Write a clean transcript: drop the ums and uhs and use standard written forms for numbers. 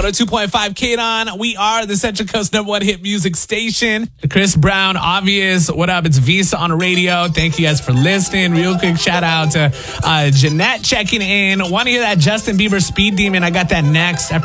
102.5 Kadon. We are the Central Coast #1 hit music station. Chris Brown, Obvious. What up? It's Visa on the radio. Thank you guys for listening. Real quick shout out to Jeanette checking in. Want to hear that Justin Bieber Speed Demon? I got that next.